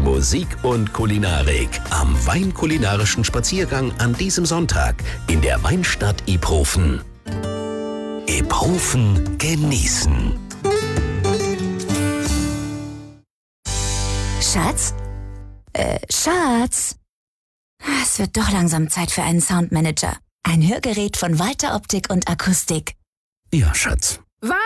Musik und Kulinarik am Weinkulinarischen Spaziergang an diesem Sonntag in der Weinstadt Iphofen. Iphofen genießen. Schatz? Schatz? Es wird doch langsam Zeit für einen Soundmanager. Ein Hörgerät von Walter Optik und Akustik. Ja, Schatz. Walter!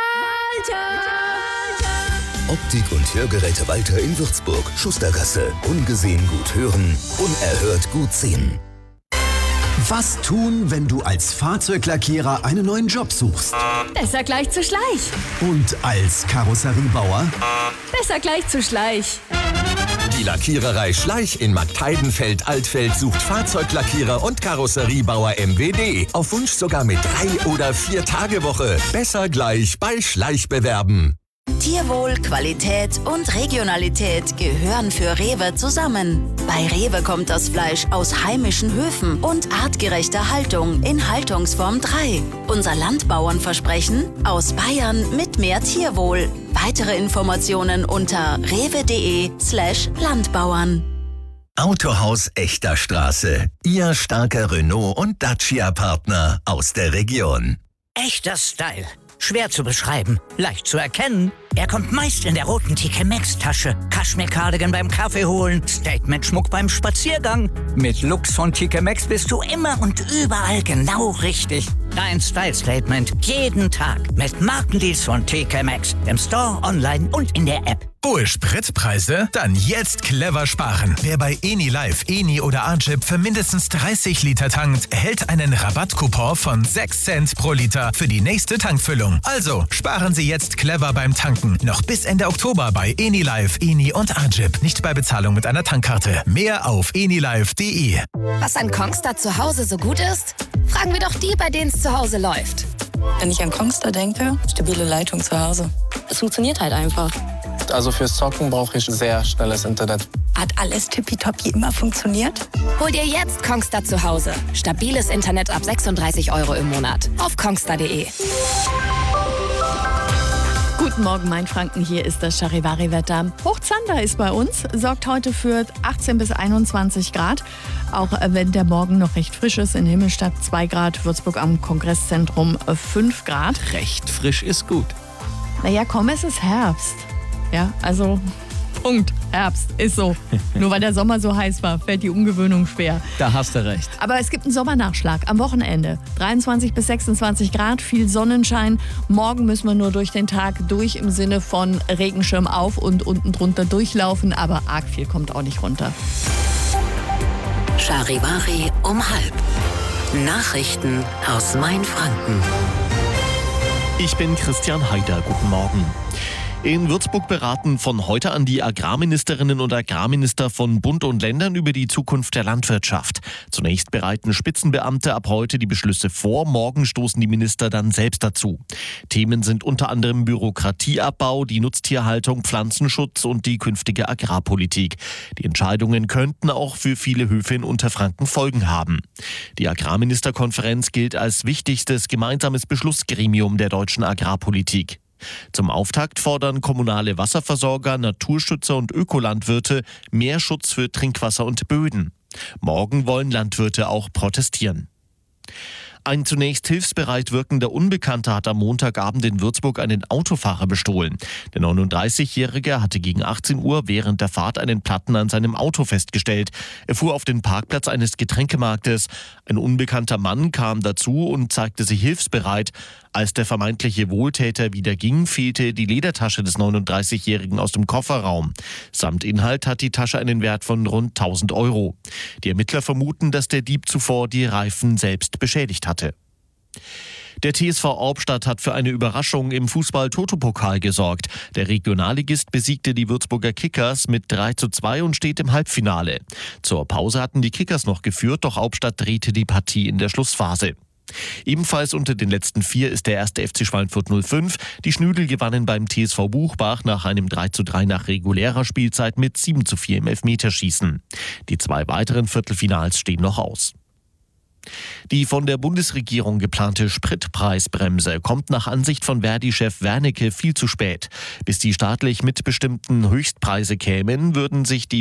Optik- und Hörgeräte Walter in Würzburg. Schustergasse. Ungesehen gut hören, unerhört gut sehen. Was tun, wenn du als Fahrzeuglackierer einen neuen Job suchst? Besser gleich zu Schleich. Und als Karosseriebauer? Besser gleich zu Schleich. Die Lackiererei Schleich in Markteidenfeld-Altfeld sucht Fahrzeuglackierer und Karosseriebauer MWD. Auf Wunsch sogar mit 3- oder 4-Tage-Woche. Besser gleich bei Schleich bewerben. Tierwohl, Qualität und Regionalität gehören für Rewe zusammen. Bei Rewe kommt das Fleisch aus heimischen Höfen und artgerechter Haltung in Haltungsform 3. Unser Landbauernversprechen: aus Bayern mit mehr Tierwohl. Weitere Informationen unter rewe.de/Landbauern. Autohaus Echter Straße. Ihr starker Renault- und Dacia-Partner aus der Region. Echter Style. Schwer zu beschreiben, leicht zu erkennen. Er kommt meist in der roten TK Maxx-Tasche. Kaschmir-Cardigan beim Kaffee holen, Statement-Schmuck beim Spaziergang. Mit Lux von TK Maxx bist du immer und überall genau richtig. Dein Style-Statement jeden Tag mit Markendeals von TK Maxx. Im Store, online und in der App. Hohe Spritpreise? Dann jetzt clever sparen. Wer bei EniLife, Eni oder Arjip für mindestens 30 Liter tankt, erhält einen Rabattcoupon von 6 Cent pro Liter für die nächste Tankfüllung. Also sparen Sie jetzt clever beim Tanken. Noch bis Ende Oktober bei EniLife, Eni und Arjip. Nicht bei Bezahlung mit einer Tankkarte. Mehr auf enilife.de. Was an Kongstar zu Hause so gut ist? Fragen wir doch die, bei denen es zu Hause läuft. Wenn ich an Kongstar denke, stabile Leitung zu Hause. Es funktioniert halt einfach. Also fürs Zocken brauche ich sehr schnelles Internet. Hat alles tippitoppi immer funktioniert? Hol dir jetzt Kongstar zu Hause. Stabiles Internet ab 36 € im Monat. Auf kongstar.de. Guten Morgen, Mainfranken. Hier ist das Charivari-Wetter. Hochzander ist bei uns, sorgt heute für 18 bis 21 Grad. Auch wenn der Morgen noch recht frisch ist. In Himmelstadt 2 Grad, Würzburg am Kongresszentrum 5 Grad. Recht frisch ist gut. Naja, komm, es ist Herbst. Ja, also Punkt. Herbst ist so. Nur weil der Sommer so heiß war, fällt die Umgewöhnung schwer. Da hast du recht. Aber es gibt einen Sommernachschlag am Wochenende. 23 bis 26 Grad, viel Sonnenschein. Morgen müssen wir nur durch den Tag durch im Sinne von Regenschirm auf und unten drunter durchlaufen. Aber arg viel kommt auch nicht runter. Charivari um 12:30. Nachrichten aus Mainfranken. Ich bin Christian Haider. Guten Morgen. In Würzburg beraten von heute an die Agrarministerinnen und Agrarminister von Bund und Ländern über die Zukunft der Landwirtschaft. Zunächst bereiten Spitzenbeamte ab heute die Beschlüsse vor, morgen stoßen die Minister dann selbst dazu. Themen sind unter anderem Bürokratieabbau, die Nutztierhaltung, Pflanzenschutz und die künftige Agrarpolitik. Die Entscheidungen könnten auch für viele Höfe in Unterfranken Folgen haben. Die Agrarministerkonferenz gilt als wichtigstes gemeinsames Beschlussgremium der deutschen Agrarpolitik. Zum Auftakt fordern kommunale Wasserversorger, Naturschützer und Ökolandwirte mehr Schutz für Trinkwasser und Böden. Morgen wollen Landwirte auch protestieren. Ein zunächst hilfsbereit wirkender Unbekannter hat am Montagabend in Würzburg einen Autofahrer bestohlen. Der 39-Jährige hatte gegen 18 Uhr während der Fahrt einen Platten an seinem Auto festgestellt. Er fuhr auf den Parkplatz eines Getränkemarktes. Ein unbekannter Mann kam dazu und zeigte sich hilfsbereit. Als der vermeintliche Wohltäter wieder ging, fehlte die Ledertasche des 39-Jährigen aus dem Kofferraum. Samt Inhalt hat die Tasche einen Wert von rund 1000 €. Die Ermittler vermuten, dass der Dieb zuvor die Reifen selbst beschädigt hatte. Der TSV Aubstadt hat für eine Überraschung im Fußball-Toto-Pokal gesorgt. Der Regionalligist besiegte die Würzburger Kickers mit 3:2 und steht im Halbfinale. Zur Pause hatten die Kickers noch geführt, doch Aubstadt drehte die Partie in der Schlussphase. Ebenfalls unter den letzten 4 ist der 1. FC Schweinfurt 05. Die Schnüdel gewannen beim TSV Buchbach nach einem 3:3 nach regulärer Spielzeit mit 7:4 im Elfmeterschießen. Die 2 weiteren Viertelfinals stehen noch aus. Die von der Bundesregierung geplante Spritpreisbremse kommt nach Ansicht von Verdi-Chef Wernicke viel zu spät. Bis die staatlich mitbestimmten Höchstpreise kämen, würden sich die